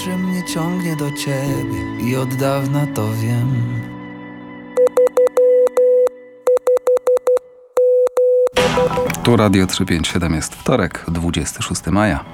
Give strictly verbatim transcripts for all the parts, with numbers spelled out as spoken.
że mnie ciągnie do ciebie i od dawna to wiem. Tu Radio trzysta pięćdziesiąt siedem, jest wtorek, dwudziestego szóstego maja.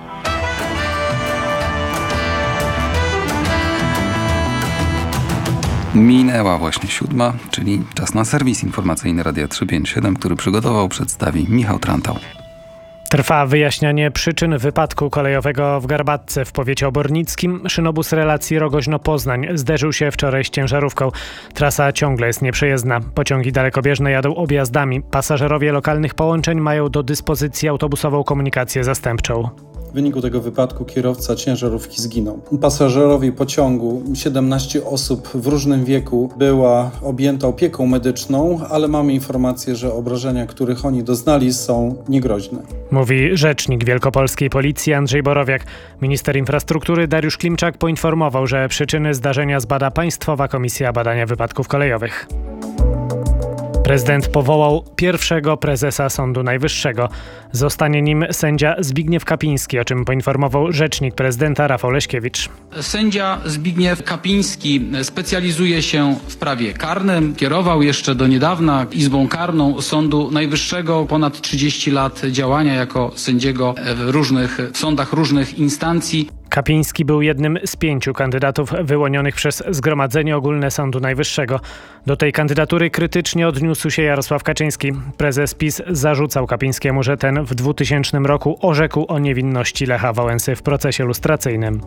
Minęła właśnie siódma, czyli czas na serwis informacyjny Radia trzysta pięćdziesiąt siedem, który przygotował, przedstawi Michał Trantał. Trwa wyjaśnianie przyczyn wypadku kolejowego w Garbatce w powiecie obornickim. Szynobus relacji Rogoźno-Poznań zderzył się wczoraj z ciężarówką. Trasa ciągle jest nieprzejezdna. Pociągi dalekobieżne jadą objazdami. Pasażerowie lokalnych połączeń mają do dyspozycji autobusową komunikację zastępczą. W wyniku tego wypadku kierowca ciężarówki zginął. Pasażerowie pociągu, siedemnaście osób w różnym wieku, była objęta opieką medyczną, ale mamy informację, że obrażenia, których oni doznali, są niegroźne. Mówi rzecznik wielkopolskiej policji Andrzej Borowiak. Minister infrastruktury Dariusz Klimczak poinformował, że przyczyny zdarzenia zbada Państwowa Komisja Badania Wypadków Kolejowych. Prezydent powołał pierwszego prezesa Sądu Najwyższego. Zostanie nim sędzia Zbigniew Kapiński, o czym poinformował rzecznik prezydenta Rafał Leśkiewicz. Sędzia Zbigniew Kapiński specjalizuje się w prawie karnym. Kierował jeszcze do niedawna Izbą Karną Sądu Najwyższego. Ponad trzydzieści lat działania jako sędziego w różnych w sądach różnych instancji. Kapiński był jednym z pięciu kandydatów wyłonionych przez Zgromadzenie Ogólne Sądu Najwyższego. Do tej kandydatury krytycznie odniósł się Jarosław Kaczyński. Prezes PiS zarzucał Kapińskiemu, że ten w dwutysięcznym roku orzekł o niewinności Lecha Wałęsy w procesie lustracyjnym.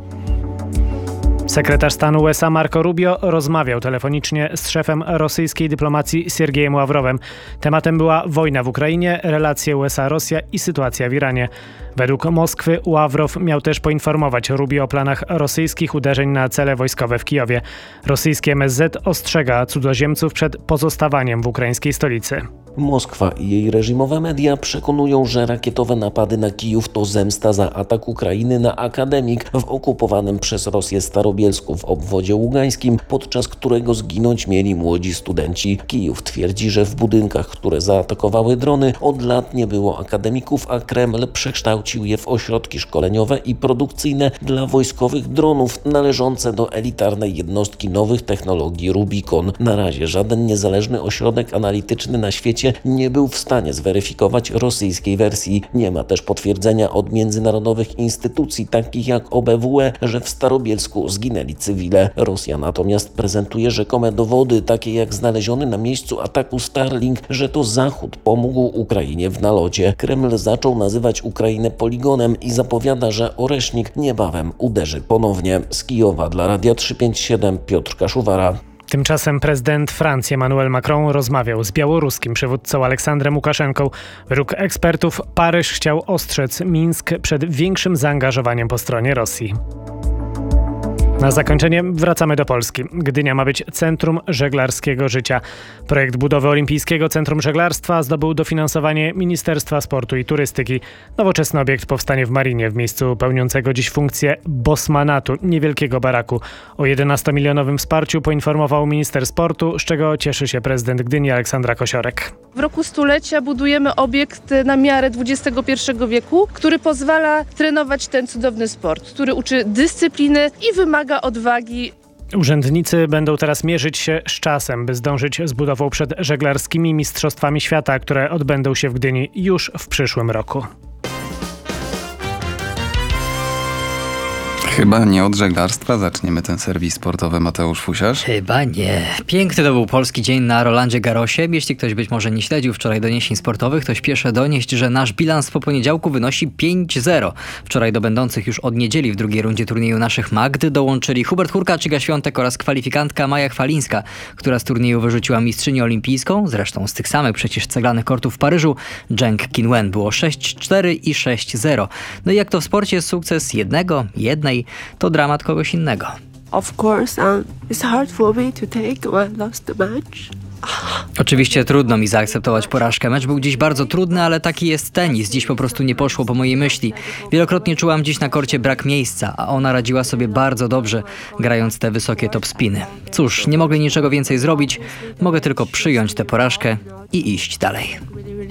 Sekretarz stanu U S A Marco Rubio rozmawiał telefonicznie z szefem rosyjskiej dyplomacji Siergiejem Ławrowem. Tematem była wojna w Ukrainie, relacje U S A-Rosja i sytuacja w Iranie. Według Moskwy Ławrow miał też poinformować Rubio o planach rosyjskich uderzeń na cele wojskowe w Kijowie. Rosyjskie M S Z ostrzega cudzoziemców przed pozostawaniem w ukraińskiej stolicy. Moskwa i jej reżimowe media przekonują, że rakietowe napady na Kijów to zemsta za atak Ukrainy na akademik w okupowanym przez Rosję Starobielsku w obwodzie ługańskim, podczas którego zginąć mieli młodzi studenci. Kijów twierdzi, że w budynkach, które zaatakowały drony, od lat nie było akademików, a Kreml przekształcił je w ośrodki szkoleniowe i produkcyjne dla wojskowych dronów należące do elitarnej jednostki nowych technologii Rubicon. Na razie żaden niezależny ośrodek analityczny na świecie nie był w stanie zweryfikować rosyjskiej wersji. Nie ma też potwierdzenia od międzynarodowych instytucji takich jak O B W E, że w Starobielsku zginęli cywile. Rosja natomiast prezentuje rzekome dowody, takie jak znaleziony na miejscu ataku Starlink, że to Zachód pomógł Ukrainie w nalocie. Kreml zaczął nazywać Ukrainę poligonem i zapowiada, że Oresznik niebawem uderzy ponownie. Z Kijowa dla Radia trzysta pięćdziesiąt siedem Piotr Kaszuwara. Tymczasem prezydent Francji Emmanuel Macron rozmawiał z białoruskim przywódcą Aleksandrem Łukaszenką. Według ekspertów Paryż chciał ostrzec Mińsk przed większym zaangażowaniem po stronie Rosji. Na zakończenie wracamy do Polski. Gdynia ma być centrum żeglarskiego życia. Projekt budowy Olimpijskiego Centrum Żeglarstwa zdobył dofinansowanie Ministerstwa Sportu i Turystyki. Nowoczesny obiekt powstanie w Marinie, w miejscu pełniącego dziś funkcję bosmanatu, niewielkiego baraku. O jedenastomilionowym wsparciu poinformował minister sportu, z czego cieszy się prezydent Gdyni Aleksandra Kosiorek. W roku stulecia budujemy obiekt na miarę dwudziestego pierwszego wieku, który pozwala trenować ten cudowny sport, który uczy dyscypliny i wymaga odwagi. Urzędnicy będą teraz mierzyć się z czasem, by zdążyć z budową przed żeglarskimi mistrzostwami świata, które odbędą się w Gdyni już w przyszłym roku. Chyba nie od żeglarstwa zaczniemy ten serwis sportowy, Mateusz Fusiarz? Chyba nie. Piękny to był polski dzień na Rolandzie Garrosie. Jeśli ktoś być może nie śledził wczoraj doniesień sportowych, to śpieszę donieść, że nasz bilans po poniedziałku wynosi pięć zero. Wczoraj do będących już od niedzieli w drugiej rundzie turnieju naszych Magd dołączyli Hubert Hurkacz, Iga Świątek oraz kwalifikantka Maja Chwalińska, która z turnieju wyrzuciła mistrzynię olimpijską, zresztą z tych samych przecież ceglanych kortów w Paryżu, Zheng Qinwen. Było sześć cztery i sześć zero. No i jak to w sporcie jest sukces jednego, jednej, to dramat kogoś innego. Of course, um, it's hard for me to take when I lost the match. Oczywiście trudno mi zaakceptować porażkę. Mecz był dziś bardzo trudny, ale taki jest tenis. Dziś po prostu nie poszło po mojej myśli. Wielokrotnie czułam dziś na korcie brak miejsca, a ona radziła sobie bardzo dobrze, grając te wysokie topspiny. Cóż, nie mogę niczego więcej zrobić. Mogę tylko przyjąć tę porażkę i iść dalej.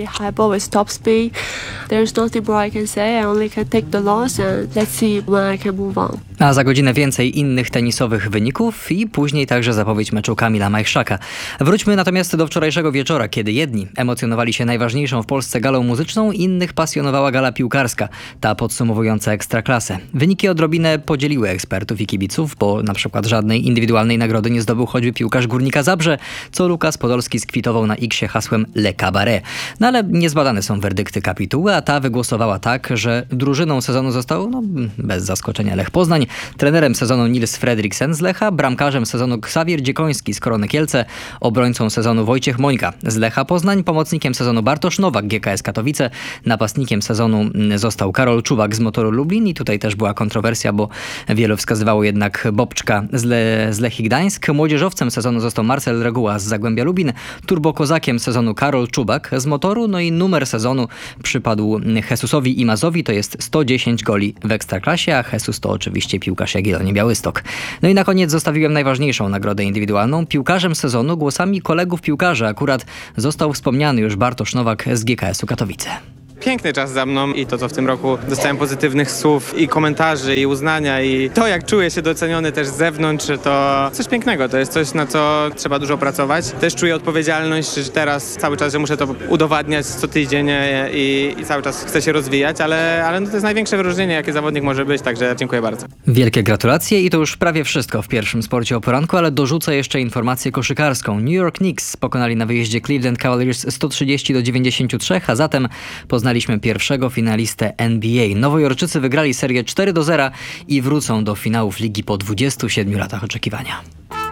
really hyper with top speed. There's nothing more I can say. I only can take the loss and let's see when I can move on. A za godzinę więcej innych tenisowych wyników i później także zapowiedź meczu Kamila Majchrzaka. Wróćmy natomiast do wczorajszego wieczora, kiedy jedni emocjonowali się najważniejszą w Polsce galą muzyczną, innych pasjonowała gala piłkarska, ta podsumowująca Ekstraklasę. Wyniki odrobinę podzieliły ekspertów i kibiców, bo na przykład żadnej indywidualnej nagrody nie zdobył choćby piłkarz Górnika Zabrze, co Lukas Podolski skwitował na X-ie hasłem Le Cabaret. No ale niezbadane są werdykty kapituły, a ta wygłosowała tak, że drużyną sezonu został, no bez zaskoczenia, Lech Poznań, trenerem sezonu Nils Fredriksen z Lecha, bramkarzem sezonu Xavier Dziekoński z Korony Kielce, obrońcą sezonu Wojciech Mońka z Lecha Poznań, pomocnikiem sezonu Bartosz Nowak, G K S Katowice, napastnikiem sezonu został Karol Czubak z Motoru Lublin i tutaj też była kontrowersja, bo wielu wskazywało jednak Bobczka z, Le- z Lechii Gdańsk, młodzieżowcem sezonu został Marcel Reguła z Zagłębia Lubin, turbokozakiem sezonu Karol Czubak z Motoru, no i numer sezonu przypadł Jesusowi Imazowi, to jest sto dziesięć goli w Ekstraklasie, a Jesus to oczywiście piłkarz Jagiellonii Białystok. No i na koniec zostawiłem najważniejszą nagrodę indywidualną. Piłkarzem sezonu głosami kolegów piłkarzy akurat został wspomniany już Bartosz Nowak z G K S-u Katowice. Piękny czas za mną i to, co w tym roku dostałem pozytywnych słów i komentarzy i uznania i to, jak czuję się doceniony też z zewnątrz, to coś pięknego. To jest coś, na co trzeba dużo pracować. Też czuję odpowiedzialność, że teraz cały czas, że muszę to udowadniać co tydzień i, i cały czas chcę się rozwijać, ale, ale no to jest największe wyróżnienie, jakie zawodnik może być, także dziękuję bardzo. Wielkie gratulacje i to już prawie wszystko w pierwszym Sporcie o poranku, ale dorzucę jeszcze informację koszykarską. New York Knicks pokonali na wyjeździe Cleveland Cavaliers sto trzydzieści do dziewięćdziesięciu trzech, a zatem poznali Poznaliśmy pierwszego finalistę N B A. Nowojorczycy wygrali serię cztery do zera i wrócą do finałów ligi po dwudziestu siedmiu latach oczekiwania.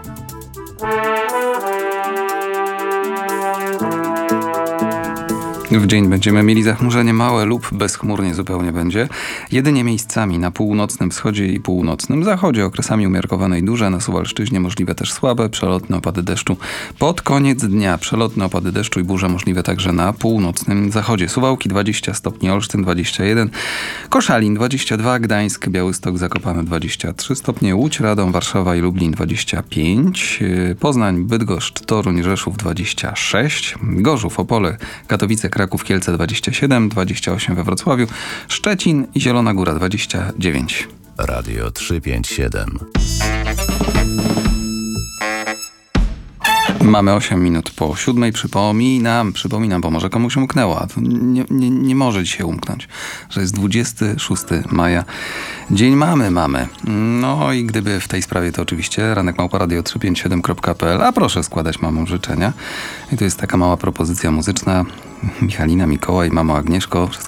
W dzień będziemy mieli zachmurzenie małe lub bezchmurnie zupełnie będzie. Jedynie miejscami na północnym wschodzie i północnym zachodzie okresami umiarkowane i duże. Na Suwalszczyźnie możliwe też słabe, przelotne opady deszczu. Pod koniec dnia przelotne opady deszczu i burze możliwe także na północnym zachodzie. Suwałki dwadzieścia stopni, Olsztyn dwadzieścia jeden, Koszalin dwadzieścia dwa, Gdańsk, Białystok, Zakopane dwadzieścia trzy stopnie, Łódź, Radom, Warszawa i Lublin dwadzieścia pięć, Poznań, Bydgoszcz, Toruń, Rzeszów dwadzieścia sześć, Gorzów, Opole, Katowice, Kraków, Kielce dwadzieścia siedem, dwadzieścia osiem we Wrocławiu, Szczecin i Zielona Góra dwadzieścia dziewięć. Radio trzysta pięćdziesiąt siedem. Mamy osiem minut po siódmej. Przypominam, przypominam, bo może komuś umknęło. To nie, nie, nie może dzisiaj umknąć, że jest dwudziestego szóstego maja. Dzień mamy, mamy. No i gdyby w tej sprawie, to oczywiście ranek małpa radio trzysta pięćdziesiąt siedem kropka p l, a proszę składać mamom życzenia. I tu jest taka mała propozycja muzyczna. Michalina, Mikołaj, mamo Agnieszko, wszystkie